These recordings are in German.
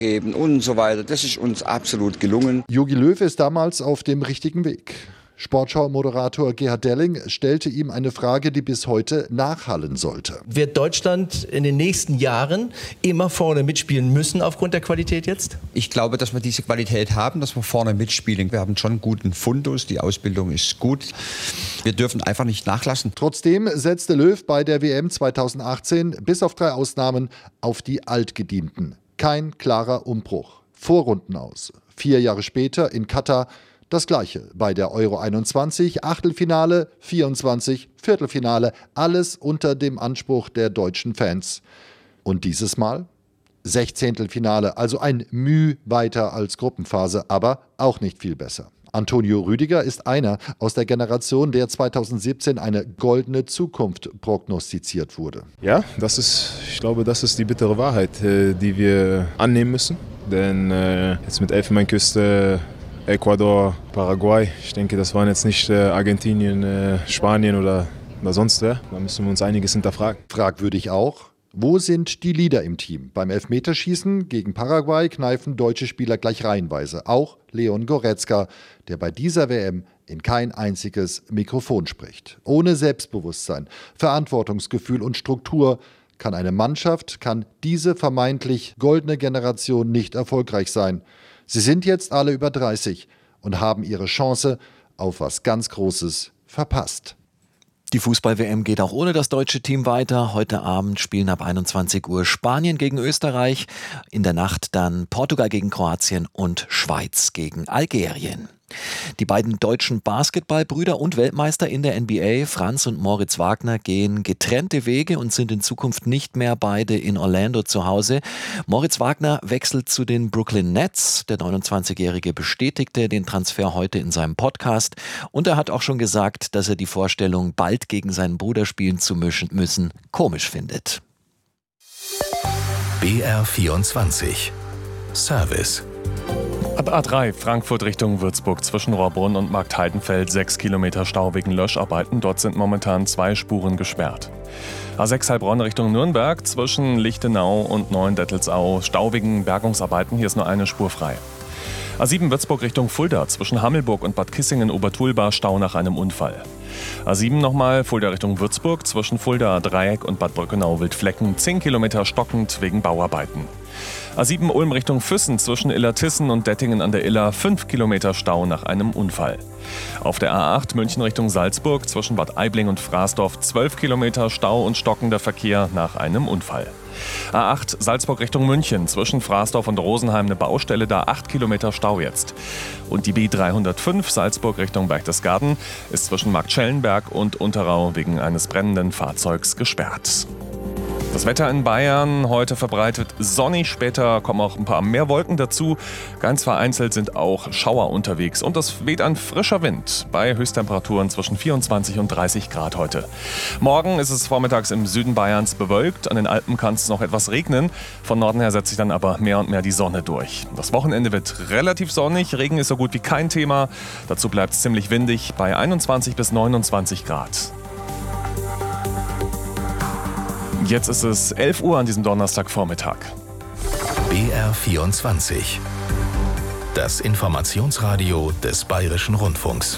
geben und so weiter. Das ist uns absolut gelungen. Jogi Löw ist damals auf dem richtigen Weg. Sportschau-Moderator Gerhard Delling stellte ihm eine Frage, die bis heute nachhallen sollte. Wird Deutschland in den nächsten Jahren immer vorne mitspielen müssen aufgrund der Qualität jetzt? Ich glaube, dass wir diese Qualität haben, dass wir vorne mitspielen. Wir haben schon einen guten Fundus, die Ausbildung ist gut. Wir dürfen einfach nicht nachlassen. Trotzdem setzte Löw bei der WM 2018 bis auf 3 Ausnahmen auf die Altgedienten. Kein klarer Umbruch. Vorrunden aus. 4 Jahre später in Katar das Gleiche. Bei der Euro 21, Achtelfinale, 24, Viertelfinale. Alles unter dem Anspruch der deutschen Fans. Und dieses Mal 16. Also ein Müh weiter als Gruppenphase, aber auch nicht viel besser. Antonio Rüdiger ist einer aus der Generation, der 2017 eine goldene Zukunft prognostiziert wurde. Ja, ich glaube, das ist die bittere Wahrheit, die wir annehmen müssen. Denn jetzt mit Elfenbeinküste, Ecuador, Paraguay, ich denke, das waren jetzt nicht Argentinien, Spanien oder sonst wer. Da müssen wir uns einiges hinterfragen. Fragwürdig auch: Wo sind die Leader im Team? Beim Elfmeterschießen gegen Paraguay kneifen deutsche Spieler gleich reihenweise. Auch Leon Goretzka, der bei dieser WM in kein einziges Mikrofon spricht. Ohne Selbstbewusstsein, Verantwortungsgefühl und Struktur kann eine Mannschaft, kann diese vermeintlich goldene Generation nicht erfolgreich sein. Sie sind jetzt alle über 30 und haben ihre Chance auf was ganz Großes verpasst. Die Fußball-WM geht auch ohne das deutsche Team weiter. Heute Abend spielen ab 21 Uhr Spanien gegen Österreich. In der Nacht dann Portugal gegen Kroatien und Schweiz gegen Algerien. Die beiden deutschen Basketballbrüder und Weltmeister in der NBA, Franz und Moritz Wagner, gehen getrennte Wege und sind in Zukunft nicht mehr beide in Orlando zu Hause. Moritz Wagner wechselt zu den Brooklyn Nets. Der 29-Jährige bestätigte den Transfer heute in seinem Podcast. Und er hat auch schon gesagt, dass er die Vorstellung, bald gegen seinen Bruder spielen zu müssen, komisch findet. BR24 Service. A3 Frankfurt Richtung Würzburg zwischen Rohrbrunn und Marktheidenfeld 6 Kilometer Stau wegen Löscharbeiten. Dort sind momentan 2 Spuren gesperrt. A6 Heilbronn Richtung Nürnberg zwischen Lichtenau und Neuendettelsau. Stau wegen Bergungsarbeiten. Hier ist nur eine Spur frei. A7 Würzburg Richtung Fulda zwischen Hammelburg und Bad Kissingen-Obertulbar Stau nach einem Unfall. A7 nochmal Fulda Richtung Würzburg zwischen Fulda Dreieck und Bad Brückenau-Wildflecken 10 Kilometer stockend wegen Bauarbeiten. A7 Ulm Richtung Füssen zwischen Illertissen und Dettingen an der Iller 5 Kilometer Stau nach einem Unfall. Auf der A8 München Richtung Salzburg zwischen Bad Aibling und Fraßdorf 12 Kilometer Stau und stockender Verkehr nach einem Unfall. A8 Salzburg Richtung München zwischen Fraßdorf und Rosenheim eine Baustelle, da 8 Kilometer Stau jetzt. Und die B305 Salzburg Richtung Berchtesgaden ist zwischen Marktschellenberg und Unterau wegen eines brennenden Fahrzeugs gesperrt. Das Wetter in Bayern heute verbreitet sonnig, später kommen auch ein paar mehr Wolken dazu. Ganz vereinzelt sind auch Schauer unterwegs und es weht ein frischer Wind bei Höchsttemperaturen zwischen 24 und 30 Grad heute. Morgen ist es vormittags im Süden Bayerns bewölkt, an den Alpen kann es noch etwas regnen. Von Norden her setzt sich dann aber mehr und mehr die Sonne durch. Das Wochenende wird relativ sonnig, Regen ist so gut wie kein Thema. Dazu bleibt es ziemlich windig bei 21 bis 29 Grad. Jetzt ist es 11 Uhr an diesem Donnerstagvormittag. BR24. Das Informationsradio des Bayerischen Rundfunks.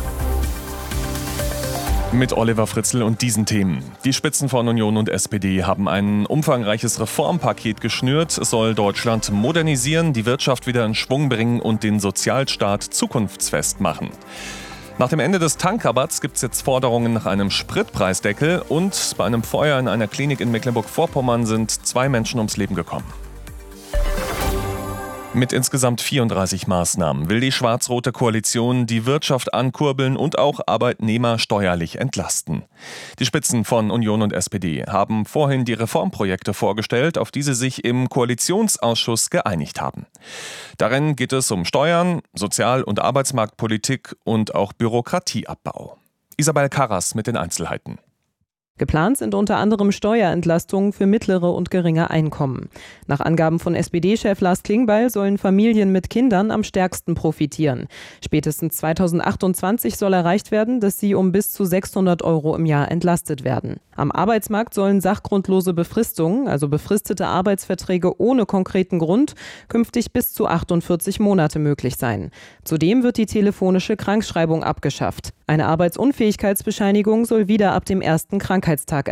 Mit Oliver Fritzl und diesen Themen. Die Spitzen von Union und SPD haben ein umfangreiches Reformpaket geschnürt. Es soll Deutschland modernisieren, die Wirtschaft wieder in Schwung bringen und den Sozialstaat zukunftsfest machen. Nach dem Ende des Tankrabatts gibt es jetzt Forderungen nach einem Spritpreisdeckel und bei einem Feuer in einer Klinik in Mecklenburg-Vorpommern sind 2 Menschen ums Leben gekommen. Mit insgesamt 34 Maßnahmen will die schwarz-rote Koalition die Wirtschaft ankurbeln und auch Arbeitnehmer steuerlich entlasten. Die Spitzen von Union und SPD haben vorhin die Reformprojekte vorgestellt, auf die sie sich im Koalitionsausschuss geeinigt haben. Darin geht es um Steuern, Sozial- und Arbeitsmarktpolitik und auch Bürokratieabbau. Isabel Karras mit den Einzelheiten. Geplant sind unter anderem Steuerentlastungen für mittlere und geringe Einkommen. Nach Angaben von SPD-Chef Lars Klingbeil sollen Familien mit Kindern am stärksten profitieren. Spätestens 2028 soll erreicht werden, dass sie um bis zu 600 € im Jahr entlastet werden. Am Arbeitsmarkt sollen sachgrundlose Befristungen, also befristete Arbeitsverträge ohne konkreten Grund, künftig bis zu 48 Monate möglich sein. Zudem wird die telefonische Krankschreibung abgeschafft. Eine Arbeitsunfähigkeitsbescheinigung soll wieder ab dem ersten Krankheitstag